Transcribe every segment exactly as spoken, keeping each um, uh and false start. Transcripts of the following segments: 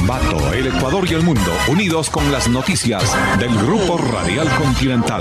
Ambato, el Ecuador y el mundo, unidos con las noticias del Grupo Radial Continental.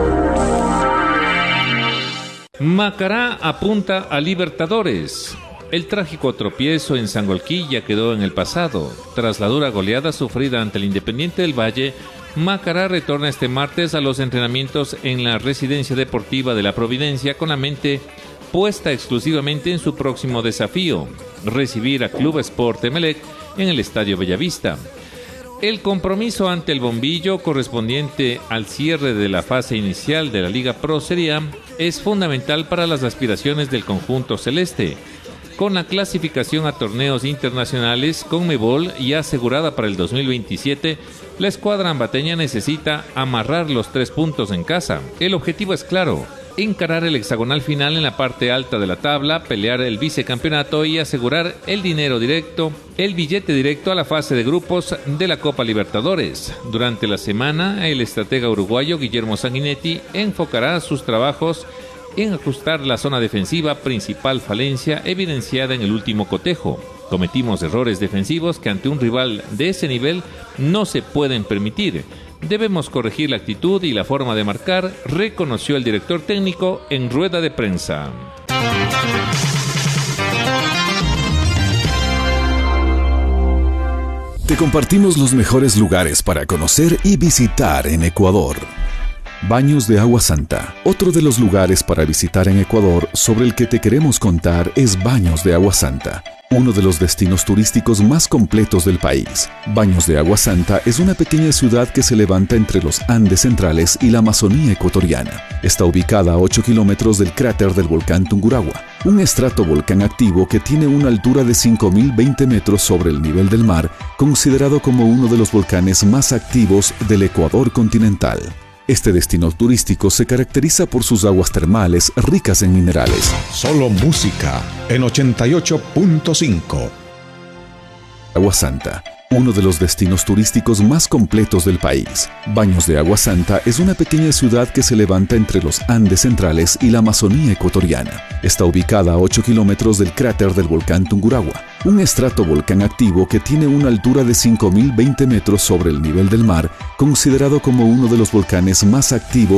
Macará apunta a Libertadores. El trágico tropiezo en Sangolquilla quedó en el pasado. Tras la dura goleada sufrida ante el Independiente del Valle, Macará retorna este martes a los entrenamientos en la residencia deportiva de la Providencia con la mente puesta exclusivamente en su próximo desafío, recibir a Club Sport Emelec en el Estadio Bellavista. El compromiso ante el Bombillo, correspondiente al cierre de la fase inicial de la Liga Pro Serie A, es fundamental para las aspiraciones del conjunto celeste. Con la clasificación a torneos internacionales Conmebol ya asegurada para el dos mil veintisiete, la escuadra ambateña necesita amarrar los tres puntos en casa. El objetivo es claro: encarar el hexagonal final en la parte alta de la tabla, pelear el vicecampeonato y asegurar el dinero directo, el billete directo a la fase de grupos de la Copa Libertadores. Durante la semana, el estratega uruguayo Guillermo Sanguinetti enfocará sus trabajos en ajustar la zona defensiva, principal falencia evidenciada en el último cotejo. Cometimos errores defensivos que ante un rival de ese nivel no se pueden permitir. Debemos corregir la actitud y la forma de marcar, reconoció el director técnico en rueda de prensa. Te compartimos los mejores lugares para conocer y visitar en Ecuador. Baños de Agua Santa. Otro de los lugares para visitar en Ecuador sobre el que te queremos contar es Baños de Agua Santa, uno de los destinos turísticos más completos del país. Baños de Agua Santa es una pequeña ciudad que se levanta entre los Andes centrales y la Amazonía ecuatoriana. Está ubicada a ocho kilómetros del cráter del volcán Tungurahua, un estratovolcán activo que tiene una altura de cinco mil veinte metros sobre el nivel del mar, considerado como uno de los volcanes más activos del Ecuador continental. Este destino turístico se caracteriza por sus aguas termales ricas en minerales. Solo música en ochenta y ocho punto cinco. Agua Santa, uno de los destinos turísticos más completos del país. Baños de Agua Santa es una pequeña ciudad que se levanta entre los Andes centrales y la Amazonía ecuatoriana. Está ubicada a ocho kilómetros del cráter del volcán Tungurahua, un estratovolcán activo que tiene una altura de cinco mil veinte metros sobre el nivel del mar, considerado como uno de los volcanes más activos